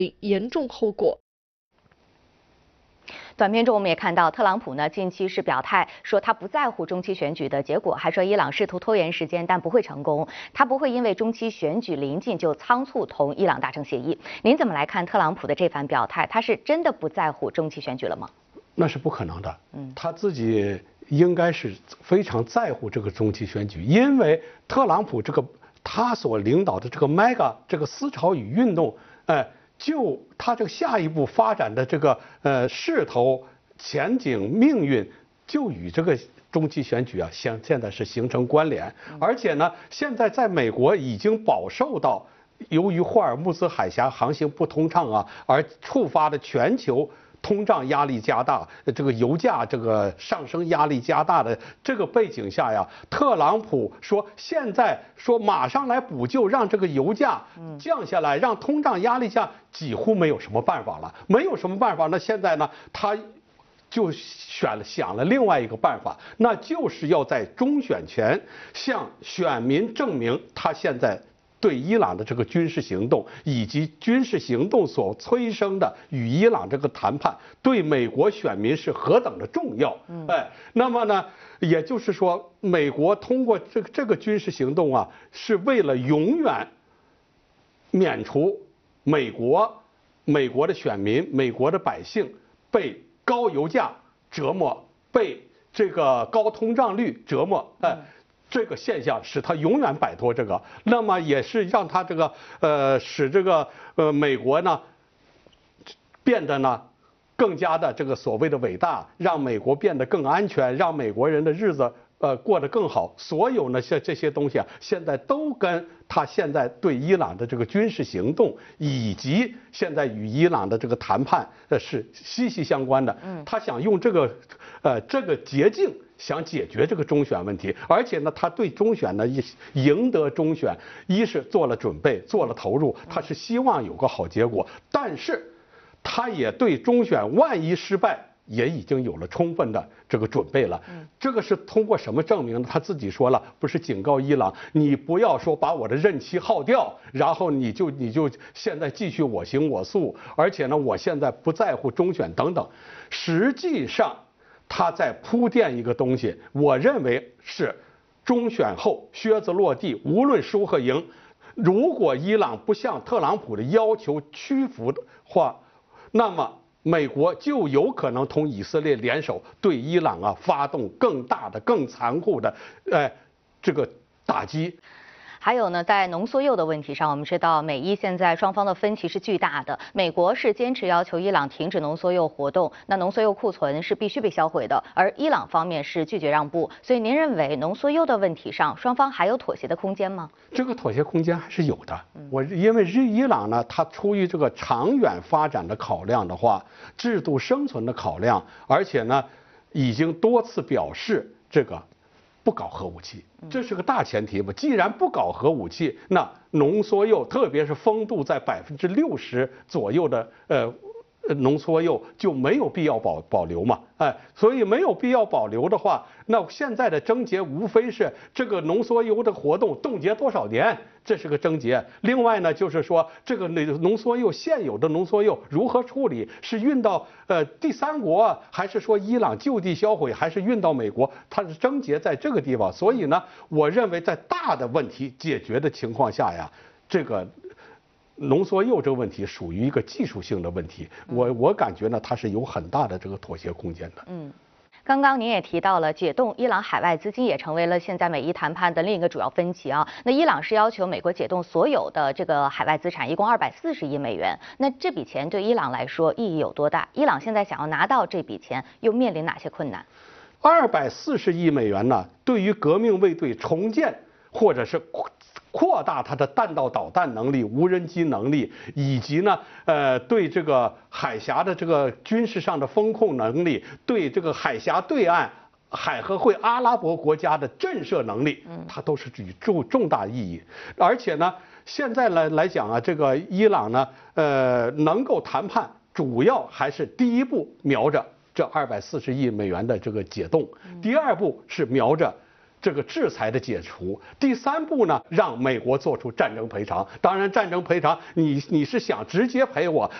严重后果。 短片中我们也看到，特朗普呢近期是表态说他不在乎中期选举的结果，还说伊朗试图拖延时间，但不会成功。他不会因为中期选举临近就仓促同伊朗达成协议。您怎么来看特朗普的这番表态？他是真的不在乎中期选举了吗？ 那是不可能的。他自己应该是非常在乎这个中期选举，因为特朗普他所领导的这个 MAGA 这个思潮与运动，就他这个下一步发展的这个势头、前景、命运，就与这个中期选举啊现在是形成关联。而且呢，现在在美国已经饱受到由于霍尔木兹海峡航行不通畅啊而触发的全球通胀压力加大，这个油价这个上升压力加大的这个背景下呀，特朗普说现在说马上来补救，让这个油价降下来，让通胀压力下几乎没有什么办法了，没有什么办法。那现在呢，他就想了另外一个办法，那就是要在中选前向选民证明他现在对伊朗的这个军事行动，以及军事行动所催生的与伊朗这个谈判，对美国选民是何等的重要。那么呢，也就是说，美国通过这个军事行动啊，是为了永远免除美国的选民、美国的百姓被高油价折磨，被这个高通胀率折磨。这个现象使他永远摆脱这个，那么也是让他这个使这个美国呢变得呢更加的这个所谓的伟大，让美国变得更安全，让美国人的日子过得更好。所有呢这些东西啊，现在都跟他现在对伊朗的这个军事行动，以及现在与伊朗的这个谈判是息息相关的。他想用这个捷径想解决这个中选问题，而且呢，他对中选呢赢得中选，一是做了准备，做了投入，他是希望有个好结果，但是他也对中选万一失败也已经有了充分的这个准备了。这个是通过什么证明呢？他自己说了，不是警告伊朗，你不要说把我的任期耗掉，然后你就现在继续我行我素，而且呢，我现在不在乎中选等等。实际上他在铺垫一个东西，我认为是中选后靴子落地，无论输和赢，如果伊朗不向特朗普的要求屈服的话，那么美国就有可能同以色列联手对伊朗啊发动更大的、更残酷的这个打击。 还有呢，在浓缩铀的问题上，我们知道美伊现在双方的分歧是巨大的。美国是坚持要求伊朗停止浓缩铀活动，那浓缩铀库存是必须被销毁的，而伊朗方面是拒绝让步。所以您认为浓缩铀的问题上，双方还有妥协的空间吗？ 这个妥协空间还是有的。因为伊朗呢，它出于这个长远发展的考量的话，制度生存的考量，而且呢，已经多次表示这个不搞核武器，这是个大前提吧。既然不搞核武器，那浓缩铀，特别是风度在60%左右的浓缩铀就没有必要保留嘛。所以没有必要保留的话，那现在的症结无非是这个浓缩铀的活动冻结多少年，这是个症结。另外呢，就是说这个浓缩铀现有的浓缩铀如何处理，是运到第三国，还是说伊朗就地销毁，还是运到美国？它是症结在这个地方。所以呢，我认为在大的问题解决的情况下呀，这个浓缩铀这个问题属于一个技术性的问题，我感觉呢，它是有很大的这个妥协空间的。 刚刚您也提到了解冻伊朗海外资金也成为了现在美伊谈判的另一个主要分歧啊。那伊朗是要求美国解冻所有的这个海外资产，一共240亿美元。那这笔钱对伊朗来说意义有多大？伊朗现在想要拿到这笔钱，又面临哪些困难 ？240亿美元呢，对于革命卫队重建或者是扩大它的弹道导弹能力、无人机能力，以及呢，对这个海峡的这个军事上的风控能力，对这个海峡对岸海合会阿拉伯国家的震慑能力，它都是具有重大意义。而且呢，现在来讲啊，这个伊朗呢，能够谈判，主要还是第一步瞄着这240亿美元的这个解冻，第二步是瞄着这个制裁的解除。第3步呢，让美国做出战争赔偿。当然，战争赔偿你是想直接赔我，